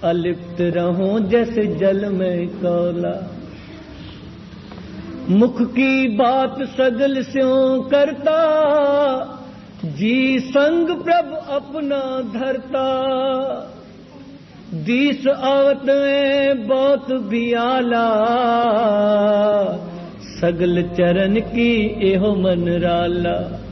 अलिप्त रहूं जैसे जल में कौला। मुख की बात सगल स्यों करता, जी संग प्रभु अपना धरता। दीस आवत में बहुत बियाला, सगल चरण की एहो मन राला।